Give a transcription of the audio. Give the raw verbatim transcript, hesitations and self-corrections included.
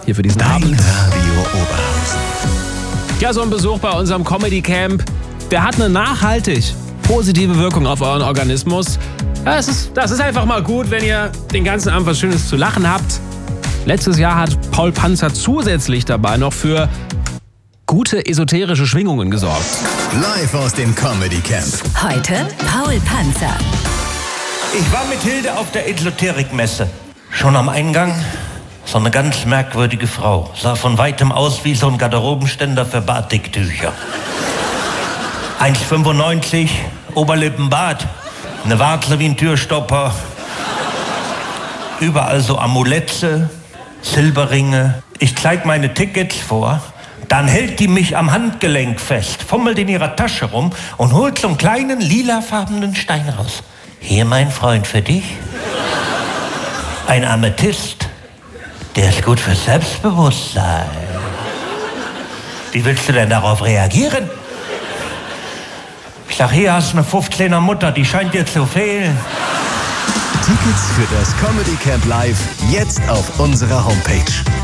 hier für diesen Dein Abend. Radio Oberhausen. Ja, so ein Besuch bei unserem Comedy Camp, der hat eine nachhaltig positive Wirkung auf euren Organismus. Ja, es ist, das ist einfach mal gut, wenn ihr den ganzen Abend was Schönes zu lachen habt. Letztes Jahr hat Paul Panzer zusätzlich dabei noch für gute esoterische Schwingungen gesorgt. Live aus dem Comedy Camp. Heute Paul Panzer. Ich war mit Hilde auf der Esoterikmesse. Schon am Eingang so eine ganz merkwürdige Frau. Sah von weitem aus wie so ein Garderobenständer für Batiktücher. eins Komma fünfundneunzig, Oberlippenbart, eine Warze wie ein Türstopper. Überall so Amulette, Silberringe. Ich zeig meine Tickets vor. Dann hält die mich am Handgelenk fest, fummelt in ihrer Tasche rum und holt so einen kleinen lilafarbenen Stein raus. Hier, mein Freund, für dich. Ein Amethyst. Der ist gut fürs Selbstbewusstsein. Wie willst du denn darauf reagieren? Ich sag, hier hast du eine fünfzehner Mutter, die scheint dir zu fehlen. Tickets für das Comedy Camp Live jetzt auf unserer Homepage.